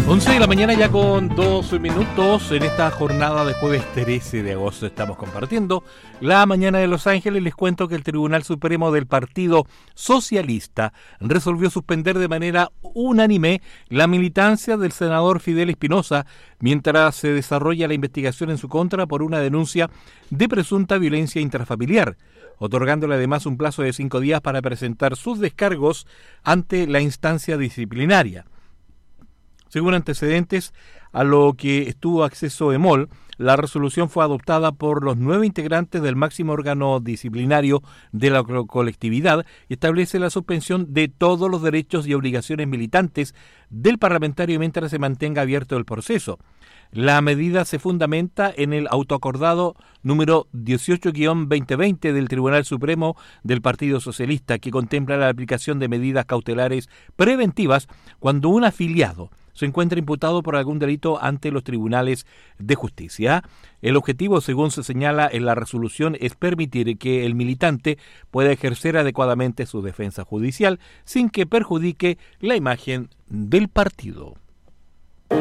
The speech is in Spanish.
11 de la mañana ya con 2 minutos. En esta jornada de jueves 13 de agosto estamos compartiendo la mañana de Los Ángeles. Les cuento que el Tribunal Supremo del Partido Socialista resolvió suspender de manera unánime la militancia del senador Fidel Espinosa mientras se desarrolla la investigación en su contra por una denuncia de presunta violencia intrafamiliar, otorgándole además un plazo de 5 días para presentar sus descargos ante la instancia disciplinaria. Según antecedentes a lo que estuvo acceso EMOL, la resolución fue adoptada por los 9 integrantes del máximo órgano disciplinario de la colectividad y establece la suspensión de todos los derechos y obligaciones militantes del parlamentario mientras se mantenga abierto el proceso. La medida se fundamenta en el autoacordado número 18-2020 del Tribunal Supremo del Partido Socialista, que contempla la aplicación de medidas cautelares preventivas cuando un afiliado se encuentra imputado por algún delito ante los tribunales de justicia. El objetivo, según se señala en la resolución, es permitir que el militante pueda ejercer adecuadamente su defensa judicial sin que perjudique la imagen del partido.